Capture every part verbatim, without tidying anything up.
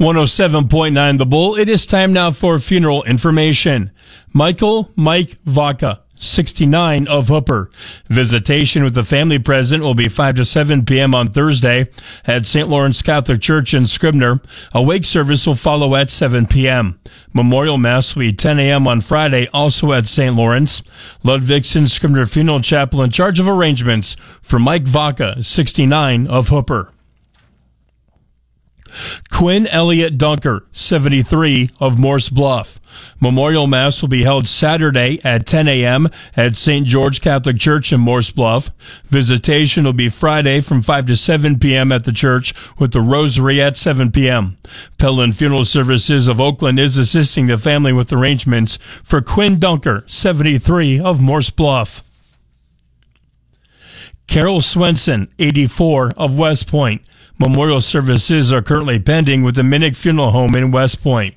one oh seven point nine The Bull. It is time now for funeral information. Michael Mike Vaca, sixty-nine, of Hooper. Visitation with the family present will be five to seven p.m. on Thursday at Saint Lawrence Catholic Church in Scribner. A wake service will follow at seven p.m. Memorial Mass will be ten a.m. on Friday, also at Saint Lawrence. Ludvigsen Scribner Funeral Chapel in charge of arrangements for Mike Vaca, sixty-nine, of Hooper. Quinn Elliott Dunker, seventy-three, of Morse Bluff. Memorial Mass will be held Saturday at ten a.m. at Saint George Catholic Church in Morse Bluff. Visitation will be Friday from five to seven p.m. at the church with the rosary at seven p.m. Pelham Funeral Services of Oakland is assisting the family with arrangements for Quinn Dunker, seventy-three, of Morse Bluff. Carol Swenson, eighty-four, of West Point. Memorial services are currently pending with the Minnick Funeral Home in West Point.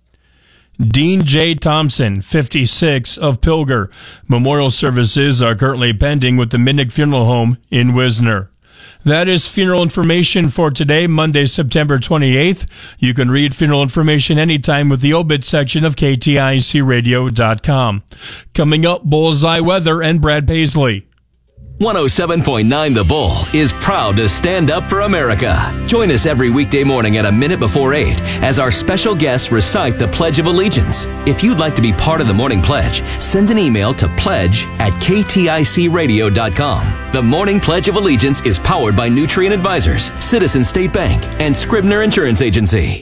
Dean J. Thompson, fifty-six, of Pilger. Memorial services are currently pending with the Minnick Funeral Home in Wisner. That is funeral information for today, Monday, September twenty-eighth. You can read funeral information anytime with the obit section of K T I C radio dot com. Coming up, Bullseye Weather and Brad Paisley. one oh seven point nine The Bull is proud to stand up for America. Join us every weekday morning at a minute before eight as our special guests recite the Pledge of Allegiance. If you'd like to be part of the morning pledge, send an email to pledge at K T I C radio dot com. The Morning Pledge of Allegiance is powered by Nutrient Advisors, Citizen State Bank, and Scribner Insurance Agency.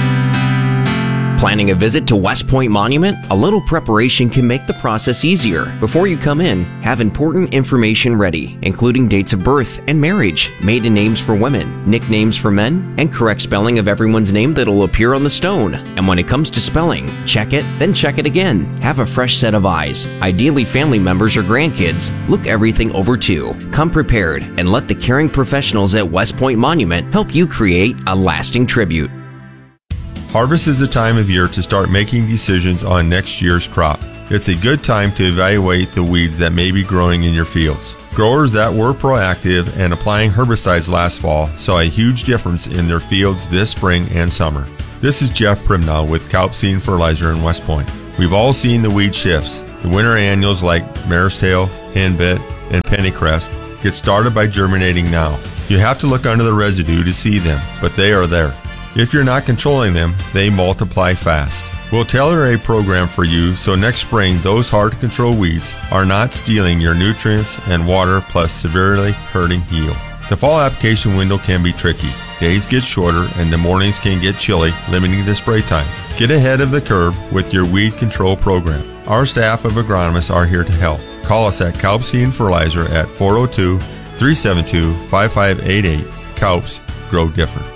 Planning a visit to West Point Monument? A little preparation can make the process easier. Before you come in, have important information ready, including dates of birth and marriage, maiden names for women, nicknames for men, and correct spelling of everyone's name that'll appear on the stone. And when it comes to spelling, check it, then check it again. Have a fresh set of eyes, ideally family members or grandkids. Look everything over too. Come prepared and let the caring professionals at West Point Monument help you create a lasting tribute. Harvest is the time of year to start making decisions on next year's crop. It's a good time to evaluate the weeds that may be growing in your fields. Growers that were proactive and applying herbicides last fall saw a huge difference in their fields this spring and summer. This is Jeff Primnow with Kaup Seed and Fertilizer in West Point. We've all seen the weed shifts. The winter annuals like mare's tail, henbit, and pennycrest get started by germinating now. You have to look under the residue to see them, but they are there. If you're not controlling them, they multiply fast. We'll tailor a program for you so next spring those hard-to-control weeds are not stealing your nutrients and water plus severely hurting yield. The fall application window can be tricky. Days get shorter and the mornings can get chilly, limiting the spray time. Get ahead of the curve with your weed control program. Our staff of agronomists are here to help. Call us at Kaup Seed and Fertilizer at four oh two, three seven two, five five eight eight. Kaups, grow different.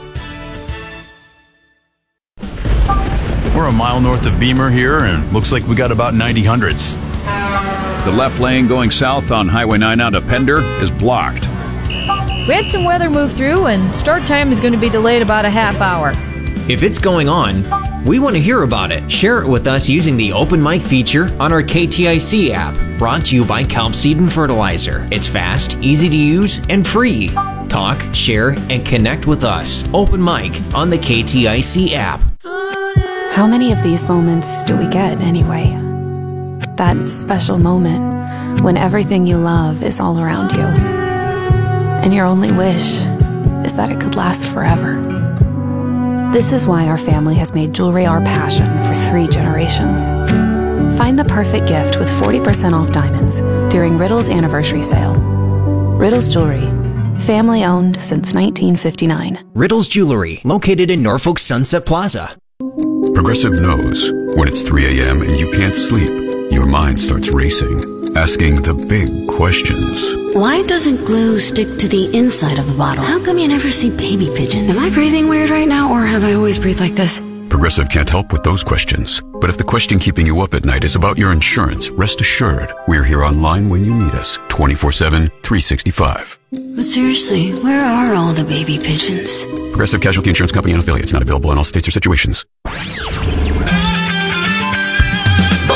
We're a mile north of Beamer here, and looks like we got about ninety hundreds. The left lane going south on Highway nine out of Pender is blocked. We had some weather move through, and start time is going to be delayed about a half hour. If it's going on, we want to hear about it. Share it with us using the Open Mic feature on our K T I C app, brought to you by Kaup Seed and Fertilizer. It's fast, easy to use, and free. Talk, share, and connect with us. Open Mic on the K T I C app. How many of these moments do we get anyway? That special moment when everything you love is all around you, and your only wish is that it could last forever. This is why our family has made jewelry our passion for three generations. Find the perfect gift with forty percent off diamonds during Riddle's anniversary sale. Riddle's Jewelry, family owned since nineteen fifty-nine. Riddle's Jewelry, located in Norfolk Sunset Plaza. Progressive knows when it's three a.m. and you can't sleep, your mind starts racing, asking the big questions. Why doesn't glue stick to the inside of the bottle? How come you never see baby pigeons? Am I breathing weird right now, or have I always breathed like this? Progressive can't help with those questions. But if the question keeping you up at night is about your insurance, rest assured, we're here online when you need us, twenty-four seven, three sixty-five. But seriously, where are all the baby pigeons? Progressive Casualty Insurance Company and affiliates, not available in all states or situations.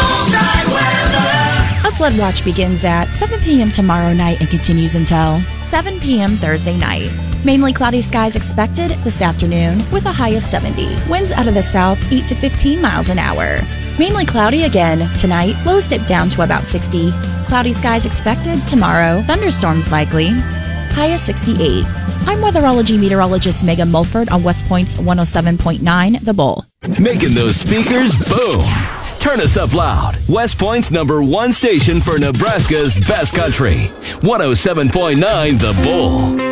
A flood watch begins at seven p.m. tomorrow night and continues until seven p.m. Thursday night. Mainly cloudy skies expected this afternoon with a high of seventy. Winds out of the south eight to fifteen miles an hour. Mainly cloudy again tonight. Lows dip down to about sixty. Cloudy skies expected tomorrow. Thunderstorms likely. High of sixty-eight. I'm weatherology meteorologist Megan Mulford on West Point's one oh seven point nine The Bull. Making those speakers boom. Turn us up loud. West Point's number one station for Nebraska's best country. one oh seven point nine The Bull.